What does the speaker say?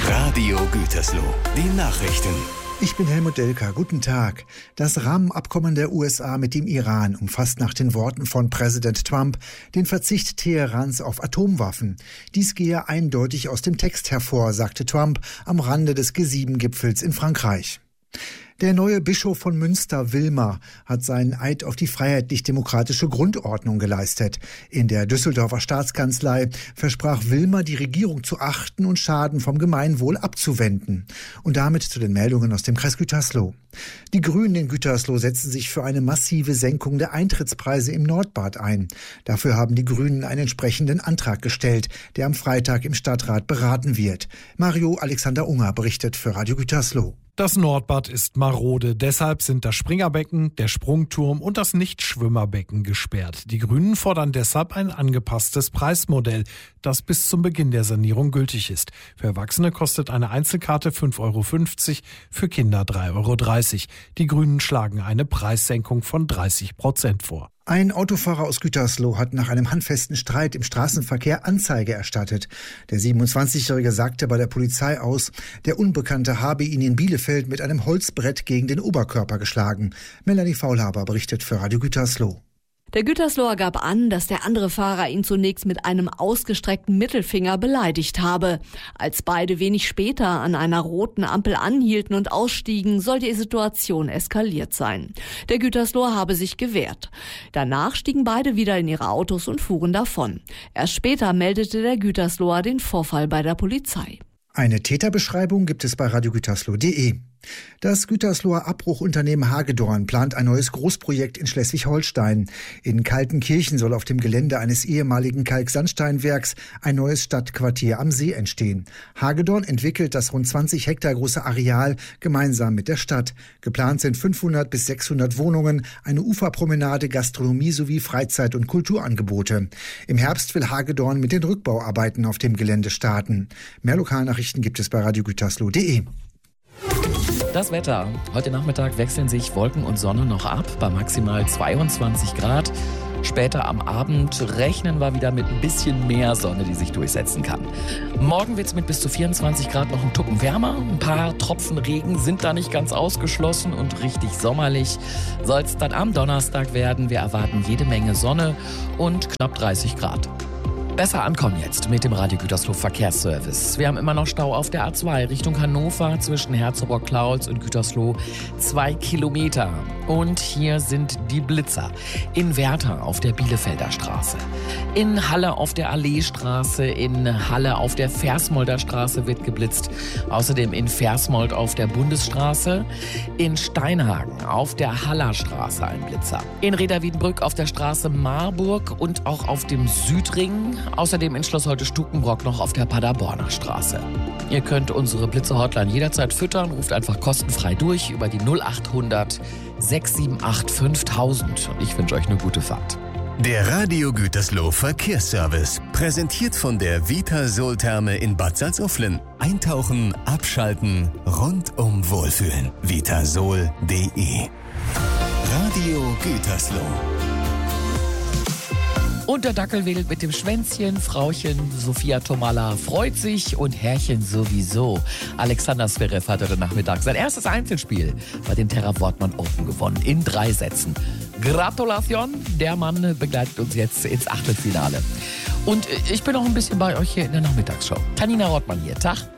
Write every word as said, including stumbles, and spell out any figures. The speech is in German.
Radio Gütersloh, die Nachrichten. Ich bin Helmut Delka. Guten Tag. Das Rahmenabkommen der U S A mit dem Iran umfasst nach den Worten von Präsident Trump den Verzicht Teherans auf Atomwaffen. Dies gehe eindeutig aus dem Text hervor, sagte Trump am Rande des G sieben Gipfels in Frankreich. Der neue Bischof von Münster, Wilmer, hat seinen Eid auf die freiheitlich-demokratische Grundordnung geleistet. In der Düsseldorfer Staatskanzlei versprach Wilmer, die Regierung zu achten und Schaden vom Gemeinwohl abzuwenden. Und damit zu den Meldungen aus dem Kreis Gütersloh. Die Grünen in Gütersloh setzen sich für eine massive Senkung der Eintrittspreise im Nordbad ein. Dafür haben die Grünen einen entsprechenden Antrag gestellt, der am Freitag im Stadtrat beraten wird. Mario Alexander Unger berichtet für Radio Gütersloh. Das Nordbad ist marode, deshalb sind das Springerbecken, der Sprungturm und das Nichtschwimmerbecken gesperrt. Die Grünen fordern deshalb ein angepasstes Preismodell, das bis zum Beginn der Sanierung gültig ist. Für Erwachsene kostet eine Einzelkarte fünf Euro fünfzig, für Kinder drei Euro dreißig. Die Grünen schlagen eine Preissenkung von dreißig Prozent vor. Ein Autofahrer aus Gütersloh hat nach einem handfesten Streit im Straßenverkehr Anzeige erstattet. Der siebenundzwanzigjährige sagte bei der Polizei aus, der Unbekannte habe ihn in Bielefeld mit einem Holzbrett gegen den Oberkörper geschlagen. Melanie Faulhaber berichtet für Radio Gütersloh. Der Gütersloher gab an, dass der andere Fahrer ihn zunächst mit einem ausgestreckten Mittelfinger beleidigt habe. Als beide wenig später an einer roten Ampel anhielten und ausstiegen, soll die Situation eskaliert sein. Der Gütersloher habe sich gewehrt. Danach stiegen beide wieder in ihre Autos und fuhren davon. Erst später meldete der Gütersloher den Vorfall bei der Polizei. Eine Täterbeschreibung gibt es bei radio gütersloh punkt de. Das Gütersloher Abbruchunternehmen Hagedorn plant ein neues Großprojekt in Schleswig-Holstein. In Kaltenkirchen soll auf dem Gelände eines ehemaligen Kalksandsteinwerks ein neues Stadtquartier am See entstehen. Hagedorn entwickelt das rund zwanzig Hektar große Areal gemeinsam mit der Stadt. Geplant sind fünfhundert bis sechshundert Wohnungen, eine Uferpromenade, Gastronomie sowie Freizeit- und Kulturangebote. Im Herbst will Hagedorn mit den Rückbauarbeiten auf dem Gelände starten. Mehr Lokalnachrichten gibt es bei radio gütersloh punkt de. Das Wetter. Heute Nachmittag wechseln sich Wolken und Sonne noch ab bei maximal zweiundzwanzig Grad. Später am Abend rechnen wir wieder mit ein bisschen mehr Sonne, die sich durchsetzen kann. Morgen wird es mit bis zu vierundzwanzig Grad noch einen Tucken wärmer. Ein paar Tropfen Regen sind da nicht ganz ausgeschlossen und richtig sommerlich soll es dann am Donnerstag werden. Wir erwarten jede Menge Sonne und knapp dreißig Grad. Besser ankommen jetzt mit dem Radio Gütersloh Verkehrsservice. Wir haben immer noch Stau auf der A zwei Richtung Hannover zwischen Herzogenaurach-Klautz und Gütersloh. Zwei Kilometer. Und hier sind die Blitzer. In Werther auf der Bielefelder Straße. In Halle auf der Alleestraße. In Halle auf der Versmolder Straße wird geblitzt. Außerdem in Versmold auf der Bundesstraße. In Steinhagen auf der Haller Straße ein Blitzer. In Reda-Wiedenbrück auf der Straße Marburg und auch auf dem Südring. Außerdem in Schloss Holte-Stukenbrock noch auf der Paderborner Straße. Ihr könnt unsere Blitzer-Hotline jederzeit füttern. Ruft einfach kostenfrei durch über die null acht hundert sechs sieben acht fünftausend. Und ich wünsche euch eine gute Fahrt. Der Radio Gütersloh Verkehrsservice. Präsentiert von der Vitasol-Therme in Bad Salzuflen. Eintauchen, abschalten, rundum wohlfühlen. vitasol punkt de. Radio Gütersloh. Und der Dackel wedelt mit dem Schwänzchen, Frauchen Sophia Tomala freut sich und Herrchen sowieso. Alexander Zverev hat heute Nachmittag sein erstes Einzelspiel bei den Terra Wortmann Open gewonnen, in drei Sätzen. Gratulation, der Mann begleitet uns jetzt ins Achtelfinale. Und ich bin noch ein bisschen bei euch hier in der Nachmittagsshow. Tanina Rottmann hier, Tag.